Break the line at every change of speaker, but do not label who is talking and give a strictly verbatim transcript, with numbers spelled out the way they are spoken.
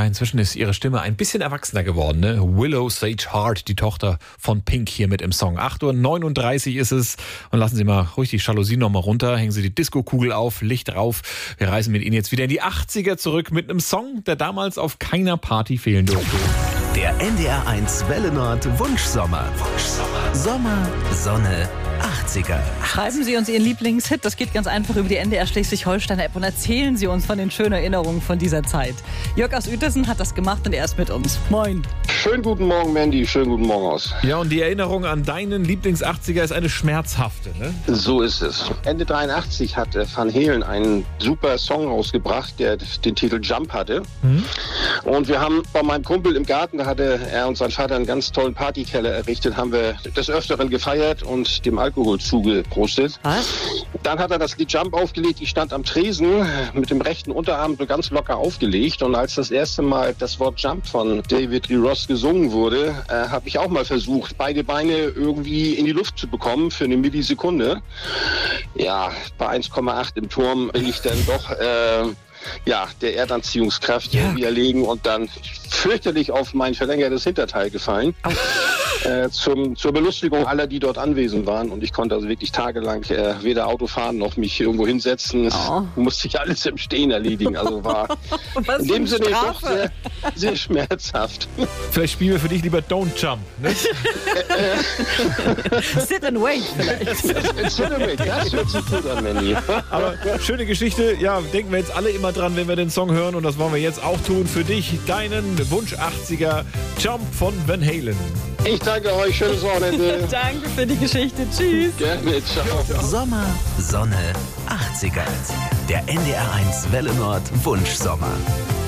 inzwischen ist ihre Stimme ein bisschen erwachsener geworden. Ne? Willow Sage Hart, die Tochter von Pink, hier mit im Song. acht Uhr neununddreißig ist es. Und lassen Sie mal ruhig die Jalousien noch mal runter. Hängen Sie die Disco-Kugel auf, Licht drauf. Wir reisen mit Ihnen jetzt wieder in die achtziger zurück mit einem Song, der damals auf keiner Party fehlen durfte.
Der N D R eins Welle Nord Wunschsommer. Wunschsommer. Sommer, Sonne, achtziger.
Schreiben Sie uns Ihren Lieblingshit. Das geht ganz einfach über die N D R Schleswig-Holstein-App und erzählen Sie uns von den schönen Erinnerungen von dieser Zeit. Jörg aus Uetersen hat das gemacht und er ist mit uns. Moin.
Schönen guten Morgen, Mandy. Schönen guten Morgen aus.
Ja, und die Erinnerung an deinen Lieblings-achtziger ist eine schmerzhafte, ne?
So ist es. Ende dreiundachtzig hat Van Halen einen super Song rausgebracht, der den Titel Jump hatte. Mhm. Und wir haben bei meinem Kumpel im Garten, da hatte er und sein Vater einen ganz tollen Partykeller errichtet, haben wir des Öfteren gefeiert und dem Alkohol zugeprostet. Was? Dann hat er das Lied Jump aufgelegt. Ich stand am Tresen mit dem rechten Unterarm so ganz locker aufgelegt. Und als das erste Mal das Wort Jump von David Lee Roth gesungen wurde, äh, habe ich auch mal versucht, beide Beine irgendwie in die Luft zu bekommen für eine Millisekunde. Ja, bei eins Komma acht im Turm bin ich dann doch äh, ja, der Erdanziehungskraft ja. irgendwie erlegen und dann fürchterlich auf mein verlängertes Hinterteil gefallen. Äh, zum, zur Belustigung aller, die dort anwesend waren. Und ich konnte also wirklich tagelang äh, weder Auto fahren noch mich irgendwo hinsetzen. Es oh. musste ich alles im Stehen erledigen. Also war in dem Sinne doch sehr, sehr schmerzhaft.
Vielleicht spielen wir für dich lieber Don't Jump. Ne?
Sit and wait vielleicht.
Sit and wait, das hört sich gut an, Manny.
Aber schöne Geschichte. Ja, denken wir jetzt alle immer dran, wenn wir den Song hören. Und das wollen wir jetzt auch tun für dich. Deinen Wunsch achtziger Jump von Van Halen.
Ich danke euch, schönes Wochenende.
Danke für die Geschichte, tschüss.
Gerne, ciao.
Sommer, Sonne, achtziger. Der N D R eins Welle Nord Wunschsommer.